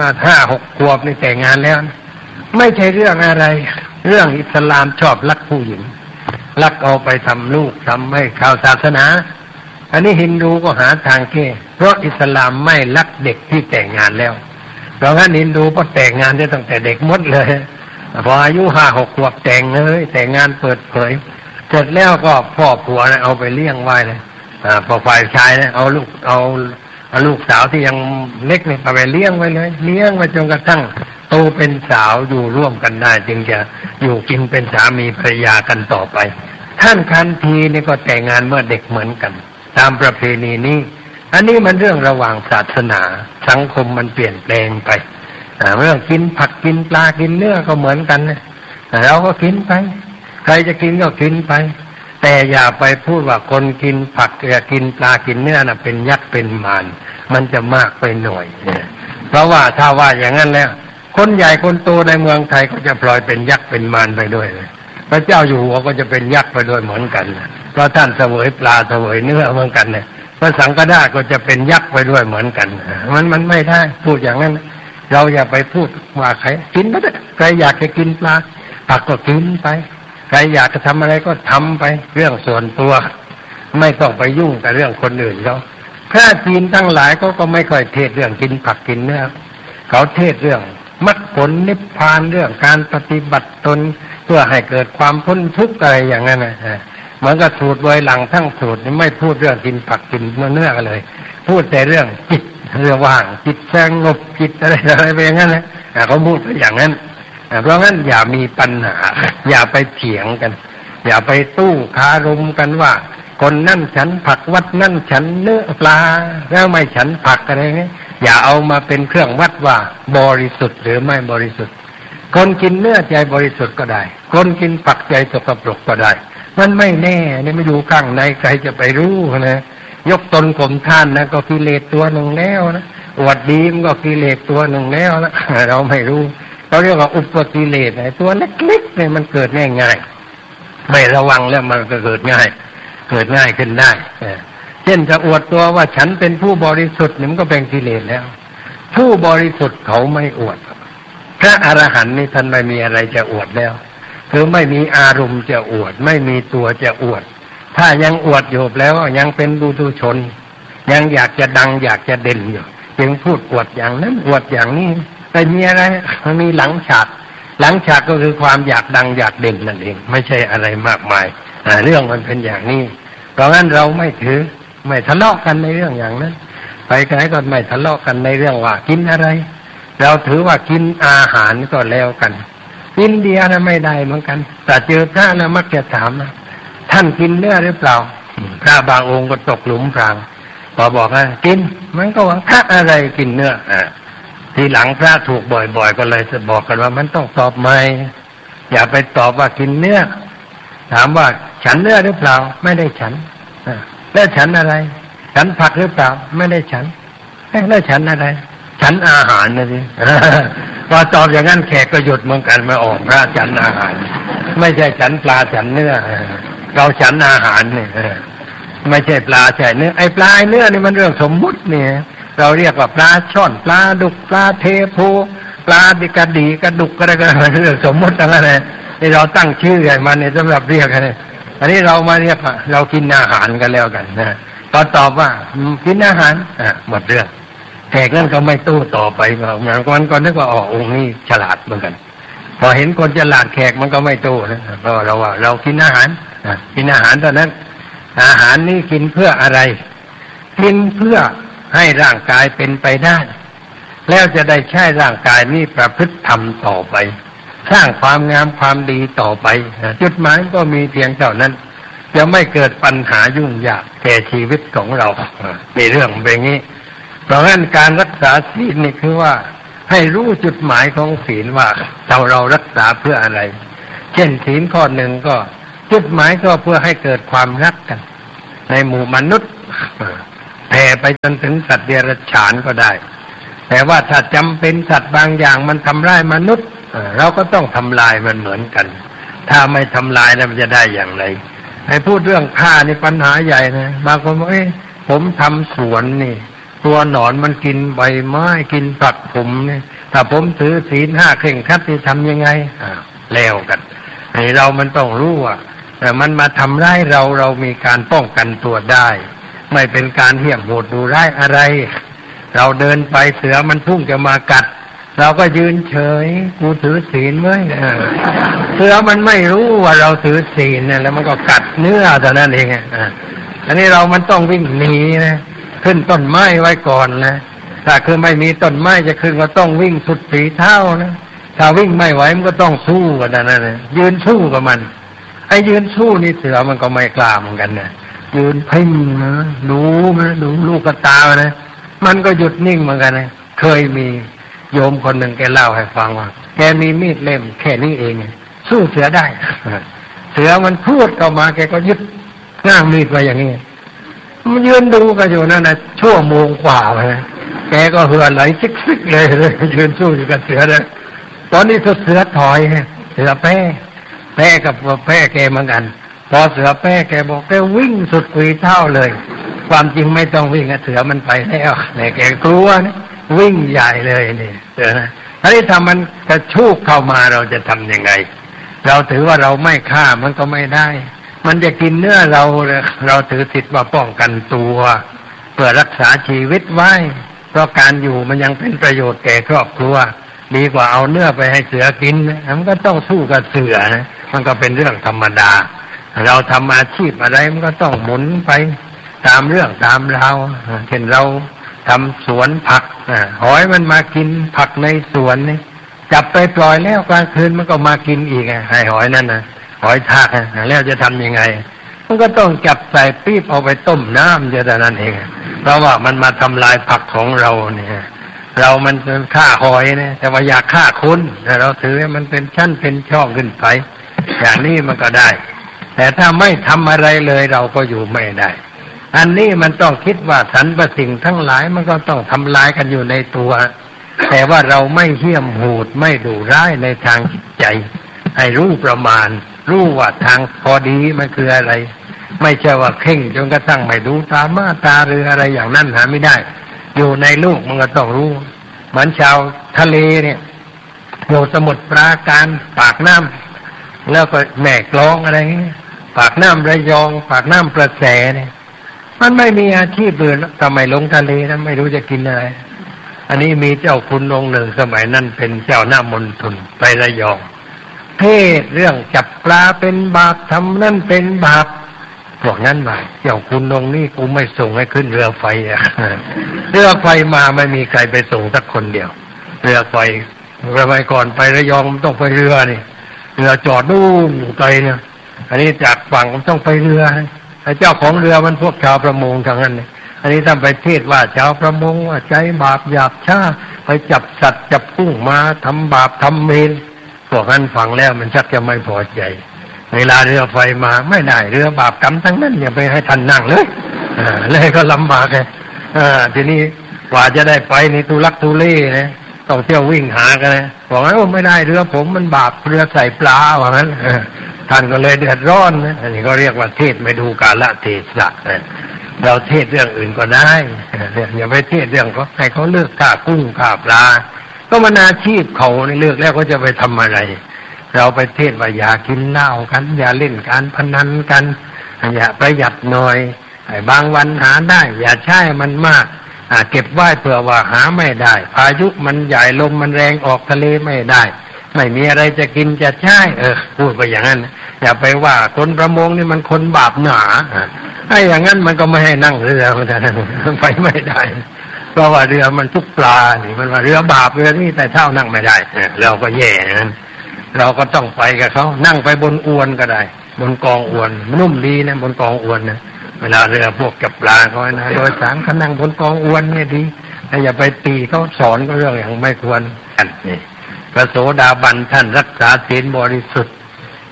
5-6 ขวบนี่แต่งงานแล้วไม่ใช่เรื่องอะไรเรื่องอิสลามชอบลักผู้หญิงลักเอาไปทำลูกทำให้เข้าศาสนาอันนี้ฮินดูก็หาทางแก้เพราะอิสลามไม่ลักเด็กที่แต่งงานแล้วเพราะงั้นฮินดูก็แต่งงานได้ตั้งแต่เด็กหมดเลยพออายุ5-6 ขวบแต่งเลยแต่งงานเปิดเผยเสร็จแล้วก็พ่อผัวนะเอาไปเลี้ยงไว้เลยพอฝ่ายชายนะเอาลูกสาวที่ยังเล็กเนี่ยเอาไปเลี้ยงไว้เลยเลี้ยงไว้จนกระทั่งโตเป็นสาวอยู่ร่วมกันได้จึงจะอยู่กินเป็นสามีภรรยากันต่อไปท่านคันธีนี่ก็แต่งงานเมื่อเด็กเหมือนกันตามประเพณีนี้อันนี้มันเรื่องระหว่างศาสนาสังคมมันเปลี่ยนแปลงไปเรื่องกินผักกินปลากินเนื้อก็เหมือนกันนะเราก็กินไปใครจะกินก็กินไปแต่อย่าไปพูดว่าคนกินผักกินปลากินเนื้อน่ะเป็นยักษ์เป็นมารมันจะมากไปหน่อยเพราะว่าถ้าว่าอย่างนั้นแล้วคนใหญ่คนโตในเมืองไทยก็จะพลอยเป็นยักษ์เป็นมารไปด้วยเลยพระเจ้าอยู่หัวก็จะเป็นยักษ์ไปด้วยเหมือนกันเพราะท่านเสวยปลาเสวยเนื้อเหมือนกันเนี่ยพระสังฆราชก็จะเป็นยักษ์ไปด้วยเหมือนกันมันไม่ได้พูดอย่างนั้นเราอย่าไปพูดว่าใครกินก็ได้ใครอยากจะกินปลาผักก็กินไปใครอยากจะทำอะไรก็ทำไปเรื่องส่วนตัวไม่ต้องไปยุ่งกับเรื่องคนอื่นเขาพระจีนทั้งหลายก็ไม่ค่อยเทศเรื่องกินผักกินเนื้อเขาเทศเรื่องมรรคผลนิพพานเรื่องการปฏิบัติตนเพื่อให้เกิดความพ้นทุกข์อะไรอย่างนั้นนะเหมือนกับสูตรโดยหลังทั้งสูตรไม่พูดเรื่องกินผักกินเนื้อกันเลยพูดแต่เรื่องจิตเรื่องว่างจิตสงบจิตอะไรไปอย่างนั้นนะเขาพูดไปอย่างนั้นเพราะงั้นอย่ามีปัญหาอย่าไปเถียงกันอย่าไปตู้คารมกันว่าคนนั่นฉันผักวัดนั่นฉันเนื้อปลาแล้วไม่ฉันผักอะไรเงี้ยอย่าเอามาเป็นเครื่องวัดว่าบริสุทธิ์หรือไม่บริสุทธิ์คนกินเนื้อใจบริสุทธิ์ก็ได้คนกินผักใจสกปรกก็ได้มันไม่แน่นี่ไม่อยู่ข้างในใครจะไปรู้นะยกตนข่มท่านนะก็กิเลสตัวหนึ่งแล้วนะอวดดีมันก็กิเลสตัวหนึ่งแล้วนะเราไม่รู้เราเรียกว่าอุปกิเลสตัวเล็กๆเนี่ยมันเกิดง่ายๆไม่ระวังแล้วมันก็เกิดง่ายขึ้นได้เช่นจะอวดตัวว่าฉันเป็นผู้บริสุทธิ์นี่มันก็เป็นกิเลสแล้วผู้บริสุทธิ์เขาไม่อวดพระอรหันต์นี่ท่านไม่มีอะไรจะอวดแล้วคือไม่มีอารมณ์จะอวดไม่มีตัวจะอวดถ้ายังอวดอยู่แล้วยังเป็นบุตุชนยังอยากจะดังอยากจะเด่นอยู่จึงพูดอวดอย่างนั้นอวดอย่างนี้แต่มีอะไรมันมีหลังฉากก็คือความอยากดังอยากเด่นนั่นเองไม่ใช่อะไรมากมายเรื่องมันเป็นอย่างนี้เพราะงั้นเราไม่ถือไม่ทะเลาะกันในเรื่องอย่างนั้นไปไหนก็ไม่ทะเลาะกันในเรื่องว่ากินอะไรเราถือว่ากินอาหารก็แล้วกันอินเดียนะไม่ได้เหมือนกันแต่เจอพระแล้วมักจะถามนะท่านกินเนื้อหรือเปล่าพระบางองค์ก็ตกหลุมพรางพอบอกว่ากินมันก็ว่าพระอะไรกินเนื้อทีหลังพระถูกบ่อยๆก็เลยจะบอกกันว่ามันต้องตอบใหม่อย่าไปตอบว่ากินเนื้อถามว่าฉันเนื้อหรือเปล่าไม่ได้ฉันแล้วฉันอะไรฉันผักหรือเปล่าไม่ได้ฉันแล้วฉันอะไรฉันอาหารนะสิพอตอบอย่างนั้นแขกก็หยุดเหมือนกันมาออกพระฉันอาหารไม่ใช่ฉันปลาฉันเนื้อเราฉันอาหารเนี่ยไม่ใช่ปลาใช่เนื้อไอ้ปลาเนื้อนี่มันเรื่องสมมุติเนี่ยเราเรียกว่าปลาช่อนปลาดุกปลาเทโพปลาดิกระดีกระดุกอะไรก็เรื่องสมมุติทั้งนั้นเลยที่เราตั้งชื่อให้มันเนี่ยสำหรับเรียกกันอันนี้เรามาเรียกเรากินอาหารกันแล้วกันนะตอนตอบว่ากินอาหารหมดเรื่องแขกนั่นก็ไม่ตู้ต่อไปเหมือนกันก็นึกว่าองค์นี้ฉลาดเหมือนกันพอเห็นคนฉลาดแขกมันก็ไม่ตู้นะเพราะเราว่าเรากินอาหารกินอาหารเท่านั้นอาหารนี้กินเพื่ออะไรกินเพื่อให้ร่างกายเป็นไปได้แล้วจะได้ใช้ร่างกายนี้ประพฤติธรรมต่อไปสร้างความงามความดีต่อไปจุดหมายก็มีเพียงเท่านั้นจะไม่เกิดปัญหายุ่งยากแก่ชีวิตของเราในเรื่องเป็นงี้เพราะงั้นการรักษาศีลนี่คือว่าให้รู้จุดหมายของศีลว่าเรารักษาเพื่ออะไรเช่นศีลข้อหนึ่งก็จุดหมายก็เพื่อให้เกิดความรักกันในหมู่มนุษย์แผ่ไปจนถึงสัตว์เดรัจฉานก็ได้แต่ว่าถ้าจำเป็นสัตว์บางอย่างมันทำร้ายมนุษย์เราก็ต้องทำลายมันเหมือนกันถ้าไม่ทำลายแล้วมันจะได้อย่างไรให้พูดเรื่องฆ่านี่ปัญหาใหญ่นะบางคนบอกผมทำสวนนี่ตัวหนอนมันกินใบไม้กินผักผมนี่ถ้าผมถือศีล 5เคร่งครัดนี่ทำยังไงแล้วกันให้เรามันต้องรู้ว่าแต่มันมาทำร้ายเรามีการป้องกันตัวได้ไม่เป็นการเหี้ยมโหดดูร้ายอะไรเราเดินไปเสือมันพุ่งจะมากัดเราก็ยืนเฉยกูถือศีลไว้เสือมันไม่รู้ว่าเราถือศีลเนี่ยแล้วมันก็กัดเนื้อเท่านั้นเองอันนี้เรามันต้องวิ่งหนีนะขึ้นต้นไม้ไว้ก่อนนะถ้าคือไม่มีต้นไม้จะขึ้นก็ต้องวิ่งสุดฝีเท้านะถ้าวิ่งไม่ไหวมันก็ต้องสู้กันนั่นนะยืนสู้กับมันไอ้ยืนสู้นี่เสือมันก็ไม่กล้าเหมือนกันนะยืนเพ่งนะดูลูกกระตานะมันก็หยุดนิ่งเหมือนกันนะเคยมีโยมคนหนึ่งแกเล่าให้ฟังว่าแกมีมีดเล่มแค่นี้เองสู้เสือได้เสือมันพูดเข้ามาแกก็ยึดง่างมีดไว้อย่างนี้มันยืนดูกันอยู่นั่นนะชั่วโมงกว่าไปแกก็เหือไหลซิกๆเลยยืนสู้อยู่กับเสือนะตอนนี้เสือถอยเสือแพ้กับแพ้แกเหมือนกันพอเสือแพ้แกบอกแกวิ่งสุดฝีเท้าเลยความจริงไม่ต้องวิ่งเสือมันไปแล้วแต่แกกลัวนะวิ่งใหญ่เลยนี่เสือนะถ้าที่ทำมันกระชูกเข้ามาเราจะทำยังไงเราถือว่าเราไม่ฆ่ามันก็ไม่ได้มันจะกินเนื้อเราถือสิทธิ์ว่าป้องกันตัวเพื่อรักษาชีวิตไว้เพราะการอยู่มันยังเป็นประโยชน์แก่ครอบครัวดีกว่าเอาเนื้อไปให้เสือกินมันก็ต้องสู้กับเสือนะมันก็เป็นเรื่องธรรมดาเราทำอาชีพอะไรมันก็ต้องหมุนไปตามเรื่องตามราวเช่นเราทำสวนผักหอยมันมากินผักในสวนนี่จับไปปล่อยแล้วกลางคืนมันก็มากินอีกให้หอยนั่นนะหอยทากแล้วจะทำยังไงมันก็ต้องจับใส่ปี๊บเอาไปต้มน้ำจะแต่นั้นเองเพราะว่ามันมาทำลายผักของเราเนี่ยเรามันเป็นฆ่าหอยนะแต่ว่าอยากฆ่าคนเราถือว่ามันเป็นชั้นเป็นช่องขึ้นไปอย่างนี้มันก็ได้แต่ถ้าไม่ทำอะไรเลยเราก็อยู่ไม่ได้อันนี้มันต้องคิดว่าสรรพสิ่งทั้งหลายมันก็ต้องทำลายกันอยู่ในตัวแต่ว่าเราไม่เหี้ยมโหดไม่ดุร้ายในทางจิตใจให้รู้ประมาณรู้ว่าทางพอดีมันคืออะไรไม่ใช่ว่าเข่งจนกระทั่งไม่ดูตามาตาหรืออะไรอย่างนั้นหาไม่ได้อยู่ในลูกมันก็ต้องรู้เหมือนชาวทะเลเนี่ยอยู่สมุทรปราการปากน้ำแล้วก็แม่กลองอะไรเงี้ยปากน้ำระยองปากน้ำประแสเนี่ยมันไม่มีอาชีพอื่นทำไมลงทะเลนะไม่รู้จะกินอะไรอันนี้มีเจ้าคุณองค์หนึ่งสมัยนั้นเป็นเจ้าหน้ามณฑลไประยองเทศเรื่องจับปลาเป็นบาปทำนั่นเป็นบาปพวกนั้นมาเจ้าคุณองค์นี้กูไม่ส่งให้ขึ้นเรือไฟเรือไฟมาไม่มีใครไปส่งสักคนเดียวเรือไฟสมัยก่อนไประยองมันต้องไปเรือนี่เรือจอดนู่นไกลเนี่ยอันนี้จากฝั่งมันต้องไปเรือไอ้เจ้าของเรือมันพวกชาวประมงทางนั้นอันนี้ท่านไปเทศว่าชาวประมงว่าใจบาปหยาบช้าไปจับสัตว์จับกุ้งมาทำบาปทำเมรพวกนั้นฟังแล้วมันชักจะไม่พอใจเวลาเรือไฟมาไม่ได้เรือบาปกรรมทั้งนั้นอย่าไปให้ท่านนั่งเลยเลยก็ลำบากไงทีนี้กว่าจะได้ไปนี่ทุลักทุเลนะต้องเที่ยววิ่งหากันนะบอกว่าไม่ได้เรือผมมันบาปเรือใส่ปลาว่างั้นท่านก็เลยเดือดร้อนนะอันนี้ก็เรียกว่าเทศไม่ดูกาลเทศะเราเทศเรื่องอื่นก็ได้อย่าไปเทศเรื่องเขาให้เขาเลิกฆ่ากุ้งฆ่าปลาก็มันอาชีพเขาเลิกแล้วก็จะไปทำอะไรเราไปเทศว่าอย่ากินเหล้ากันอย่าเล่นการพนันกันอย่าประหยัดหน่อยบางวันหาได้อย่าใช้มันมากเก็บไว้เผื่อว่าหาไม่ได้พายุมันใหญ่ลมมันแรงออกทะเลไม่ได้ไม่มีอะไรจะกินจะใช้พูดไปอย่างนั้นอย่าไปว่าคนประมงนี่มันคนบาปหนาไอ้อย่างนั้นมันก็ไม่ให้นั่งเรือมันไปไม่ได้เพราะว่าเรือมันทุกปลานี่มันว่าเรือบาปเรือนี่แต่เท่านั่งไม่ได้เราก็แย่นั้นเราก็ต้องไปกับเขานั่งไปบนอวนก็ได้บนกองอวนนุ่มดีนะบนกองอวนนะเวลาเรือพวกจับปลาเขานะโดยสารเขานั่งบนกองอวนเนี่ยดีแต่อย่าไปตีเขาสอนก็เรื่องอย่างไม่ควรกันนี่พระโสดาบันท่านรักษาศีลบริสุทธิ์พ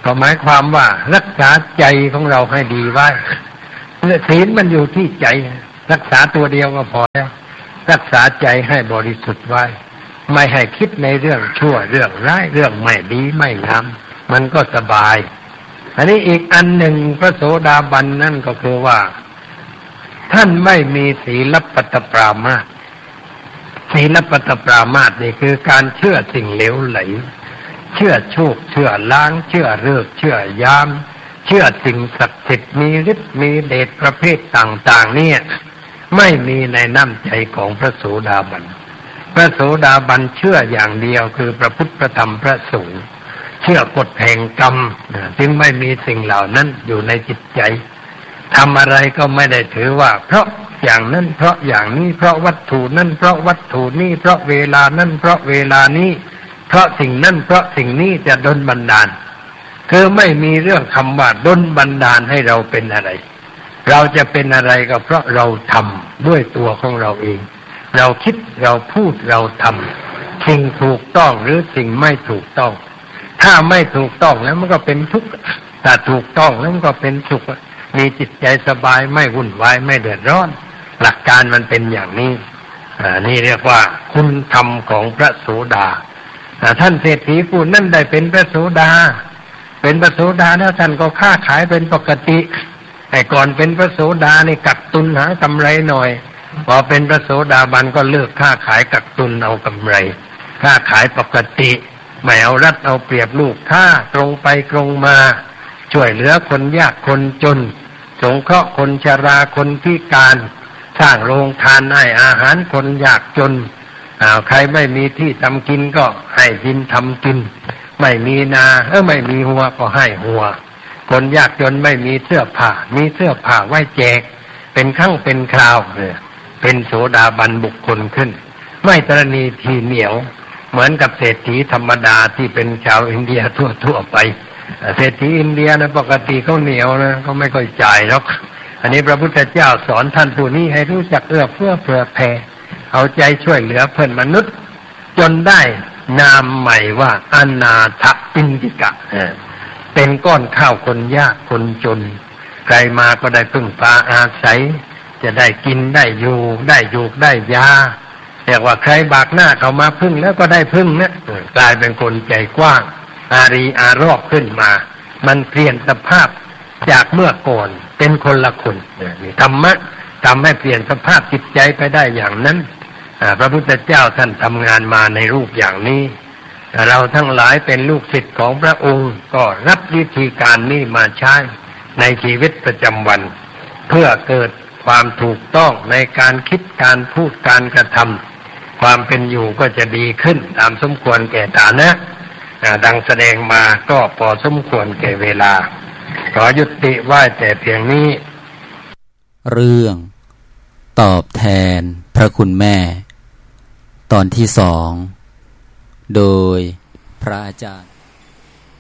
ก็หมายความว่ารักษาใจของเราให้ดีไว้ศีลมันอยู่ที่ใจรักษาตัวเดียวก็พอแล้วรักษาใจให้บริสุทธิ์ไว้ไม่ให้คิดในเรื่องชั่วเรื่องร้ายเรื่องไม่ดีไม่งามมันก็สบายอันนี้อีกอันหนึ่งพระโสดาบันนั่นก็คือว่าท่านไม่มีศีลปัตตปรามาสศีลปัตตปรามาสนี่คือการเชื่อสิ่งเหลวไหลเชื่อโชคเชื่อล้างเชื่อฤกษ์เชื่อยามเชื่อสิ่งศักดิ์สิทธิ์มีฤทธิ์มีเดชประเภทต่างๆเนี่ยไม่มีในน้ำใจของพระโสดาบันพระโสดาบันเชื่ออย่างเดียวคือพระพุทธพระธรรมพระสงฆ์เชื่อกฎแห่งกรรมจึงไม่มีสิ่งเหล่านั้นอยู่ในจิตใจทำอะไรก็ไม่ได้ถือว่าเพราะอย่างนั้นเพราะอย่างนี้เพราะวัตถุนั้นเพราะวัตถุนี้เพราะเวลานั้นเพราะเวลานี้เพราะสิ่งนั้นเพราะสิ่งนี้จะดลบันดาลคือไม่มีเรื่องคำว่าดลบันดาลให้เราเป็นอะไรเราจะเป็นอะไรก็เพราะเราทำด้วยตัวของเราเองเราคิดเราพูดเราทำสิ่งถูกต้องหรือสิ่งไม่ถูกต้องถ้าไม่ถูกต้องแล้วมันก็เป็นทุกข์ถ้าถูกต้องแล้วมันก็เป็นสุขมีจิตใจสบายไม่วุ่นวายไม่เดือดร้อนหลักการมันเป็นอย่างนี้นี่เรียกว่าคุณธรรมของพระโสดาท่านเศรษฐีผู้นั้นได้เป็นพระโสดาเป็นพระโสดาแล้วท่านก็ค้าขายเป็นปกติแต่ก่อนเป็นพระโสดานี่กักตุนหากำไรหน่อยพอเป็นพระโสดาบันก็เลิกค้าขายกักตุนเอากำไรค้าขายปกติไม่เอารัดเอาเปรียบลูกค้าตรงไปตรงมาช่วยเหลือคนยากคนจนสงเคราะห์คนชราคนพิการสร้างโรงทานให้อาหารคนยากจนใครไม่มีที่ทำกินก็ให้กินทำกินไม่มีนาไม่มีหัวก็ให้หัวคนยากจนไม่มีเสื้อผ้ามีเสื้อผ้าไว้แจกเป็นครั้งเป็นคราวเป็นโสดาบันบุคคลขึ้นไม่ตระหนี่ทีเหนียวเหมือนกับเศรษฐีธรรมดาที่เป็นชาวอินเดียทั่วไปเศรษฐีอินเดียนะปกติเขาเหนียวนะเขาไม่ค่อยจ่ายหรอกอันนี้พระพุทธเจ้าสอนท่านผู้นี้ให้รู้จักเอื้อเฟื้อเผื่อแผ่เอาใจช่วยเหลือเพื่อนมนุษย์จนได้นามใหม่ว่าอนาถปิณฑิกะเป็นก้อนข้าวคนยากคนจนใครมาก็ได้พึ่งพาอาศัยจะได้กินได้อยู่ได้ยาเรียกว่าใครบากหน้าเข้ามาพึ่งแล้วก็ได้พึ่งนะกลายเป็นคนใจกว้างอารีอารอบขึ้นมามันเปลี่ยนสภาพจากเมื่อก่อนเป็นคนละคนนี่ธรรมะทำให้เปลี่ยนสภาพจิตใจไปได้อย่างนั้นพระพุทธเจ้าท่านทำงานมาในรูปอย่างนี้เราทั้งหลายเป็นลูกศิษย์ของพระองค์ก็รับวิธีการนี้มาใช้ในชีวิตประจำวันเพื่อเกิดความถูกต้องในการคิดการพูดการกระทำความเป็นอยู่ก็จะดีขึ้นตามสมควรแก่ฐานะดังแสดงมาก็พอสมควรแก่เวลาขอยุติไว้แต่เพียงนี้เรื่องตอบแทนพระคุณแม่ตอนที่2โดยพระอาจารย์